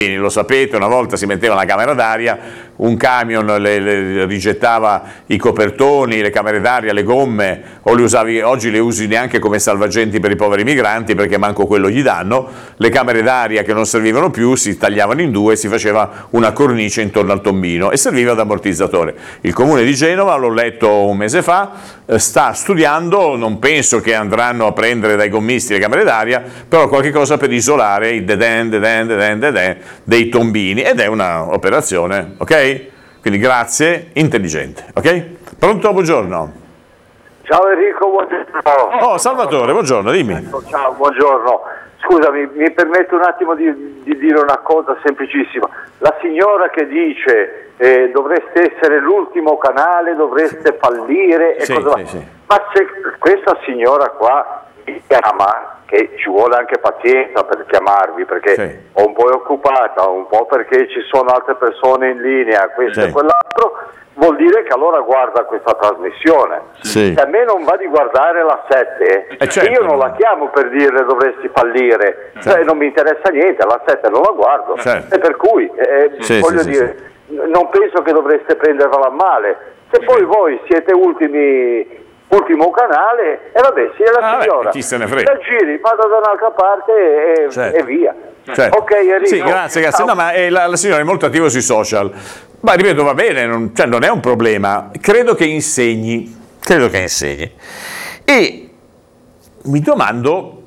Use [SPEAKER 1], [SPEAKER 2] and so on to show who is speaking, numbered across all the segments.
[SPEAKER 1] Lo sapete, una volta si metteva la camera d'aria, un camion le rigettava i copertoni, le camere d'aria, le gomme, o le usavi, oggi le usi neanche come salvagenti per i poveri migranti perché manco quello gli danno. Le camere d'aria che non servivano più si tagliavano in due, si faceva una cornice intorno al tombino e serviva da ammortizzatore. Il comune di Genova, l'ho letto un mese fa, sta studiando, non penso che andranno a prendere dai gommisti le camere d'aria, però qualche cosa per isolare i dei tombini, ed è una operazione, ok? Quindi grazie, intelligente, ok? Pronto, buongiorno.
[SPEAKER 2] Ciao Enrico, buongiorno.
[SPEAKER 1] Oh, Salvatore, buongiorno, dimmi.
[SPEAKER 2] Ciao, buongiorno. Scusami, mi permetto un attimo di dire una cosa semplicissima. La signora che dice dovreste essere l'ultimo canale, dovreste fallire e
[SPEAKER 1] sì,
[SPEAKER 2] cosa
[SPEAKER 1] sì, sì.
[SPEAKER 2] Ma se questa signora qua mi chiama, che ci vuole anche pazienza per chiamarvi, perché
[SPEAKER 1] sì.
[SPEAKER 2] o un po' è occupata, un po' perché ci sono altre persone in linea, questo
[SPEAKER 1] sì.
[SPEAKER 2] e quell'altro, vuol dire che allora guarda questa trasmissione.
[SPEAKER 1] Sì.
[SPEAKER 2] Se a me non va di guardare la 7,
[SPEAKER 1] certo,
[SPEAKER 2] io non la chiamo per dire dovresti fallire,
[SPEAKER 1] certo.
[SPEAKER 2] Cioè non mi interessa niente, la 7 non la guardo,
[SPEAKER 1] certo.
[SPEAKER 2] e per cui voglio dire, non penso che dovreste prenderla a male. Se poi voi siete ultimo canale, e vabbè, sia la signora,
[SPEAKER 1] chi se ne frega.
[SPEAKER 2] giri, vado da un'altra parte
[SPEAKER 1] certo.
[SPEAKER 2] e via.
[SPEAKER 1] Certo.
[SPEAKER 2] Ok, Enrico.
[SPEAKER 1] Sì, grazie. No, ma la signora è molto attiva sui social, ma ripeto, va bene, non è un problema. Credo che insegni, e mi domando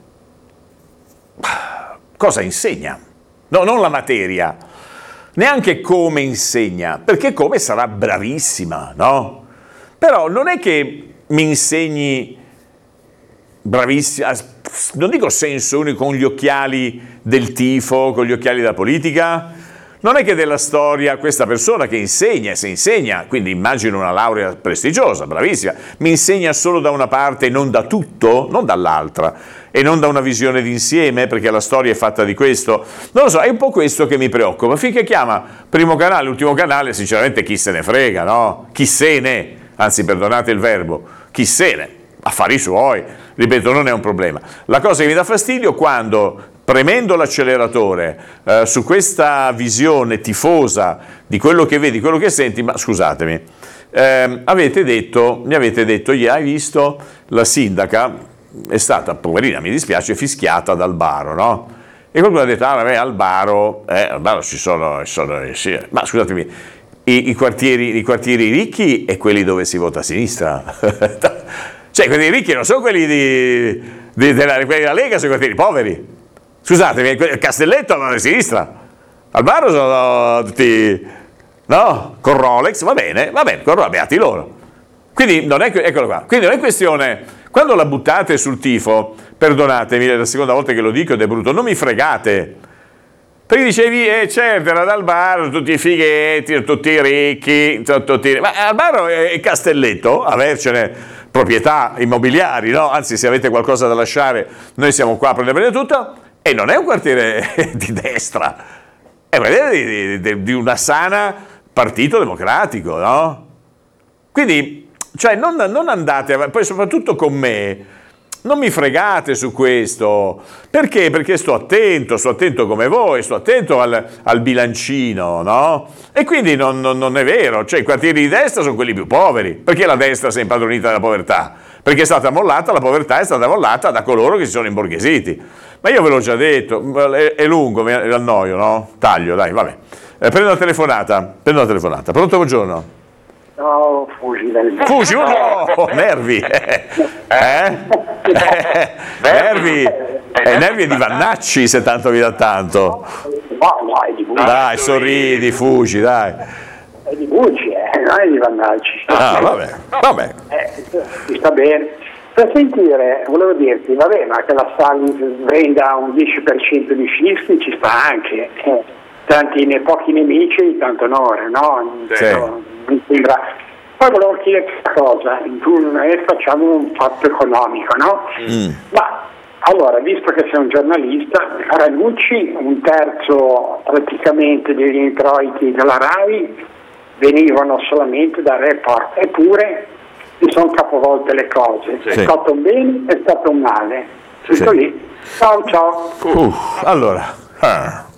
[SPEAKER 1] cosa insegna. No, non la materia, neanche come insegna, perché come sarà bravissima, no? Però non è che mi insegni bravissima, non dico senso unico con gli occhiali del tifo, con gli occhiali della politica, non è che della storia questa persona che insegna, se insegna, quindi immagino una laurea prestigiosa, bravissima, mi insegna solo da una parte e non da tutto, non dall'altra, e non da una visione d'insieme, perché la storia è fatta di questo. Non lo so, è un po' questo che mi preoccupa. Finché chiama primo canale, ultimo canale, sinceramente chi se ne frega, no? Chi se ne, anzi perdonate il verbo, chi se ne, affari suoi, ripeto, non è un problema. La cosa che mi dà fastidio è quando, premendo l'acceleratore su questa visione tifosa di quello che vedi, quello che senti, ma scusatemi, mi avete detto, hai visto, la sindaca è stata, poverina, mi dispiace, fischiata dal Baro, no? E qualcuno ha detto, vabbè, al Baro ci sono sì. Ma scusatemi, i quartieri ricchi e quelli dove si vota a sinistra. Cioè, quelli ricchi non sono quelli della Lega, sono i quartieri poveri. Scusatemi, il Castelletto non è a sinistra. Al Baro sono tutti, no? Con Rolex, va bene, con Rolex, beati loro. Quindi non è, eccolo qua. Quindi non è questione, quando la buttate sul tifo, perdonatemi, è la seconda volta che lo dico ed è brutto, non mi fregate. Perché dicevi, certo, era dal Baro, tutti i fighetti, tutti i ricchi, ma al Baro è Castelletto, avercene proprietà immobiliari, no? Anzi, se avete qualcosa da lasciare, noi siamo qua a prendere tutto, e non è un quartiere di destra, è un quartiere di una sana partito democratico, no? Quindi, cioè, non andate, poi soprattutto con me, non mi fregate su questo. Perché? Perché sto attento come voi, sto attento al bilancino, no? E quindi non è vero, cioè i quartieri di destra sono quelli più poveri. Perché la destra si è impadronita della povertà? Perché è stata mollata, la povertà è stata mollata da coloro che si sono imborghesiti. Ma io ve l'ho già detto, è lungo, mi annoio, no? Taglio, dai, vabbè. Prendo la telefonata. Pronto, buongiorno?
[SPEAKER 2] No, Fugi,
[SPEAKER 1] no, nervi, nervi di Vannacci, se tanto vi dà tanto.
[SPEAKER 2] No, è di Fugi.
[SPEAKER 1] Dai, sorridi, Fugi, dai.
[SPEAKER 2] È di Fugi, non è di Vannacci.
[SPEAKER 1] Ah, vabbè.
[SPEAKER 2] Ti sta bene. Per sentire, volevo dirti, vabbè, ma che la Stalin venda un 10% di fischi ci sta anche. Tanti pochi nemici, tanto onore, no?
[SPEAKER 1] Sì.
[SPEAKER 2] Mi sembra. Poi volevo chiedere una cosa, facciamo un fatto economico, no? Ma allora, visto che sei un giornalista, Ranucci, un terzo praticamente degli introiti della RAI venivano solamente da report, eppure si sono capovolte le cose. Sì. È stato un bene, è stato un male. Tutto lì. Ciao.
[SPEAKER 1] Allora.